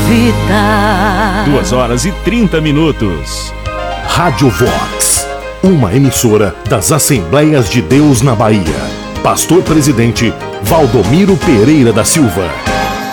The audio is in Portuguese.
vida. 2h30. Rádio Vox, uma emissora das Assembleias de Deus na Bahia. Pastor Presidente Valdomiro Pereira da Silva.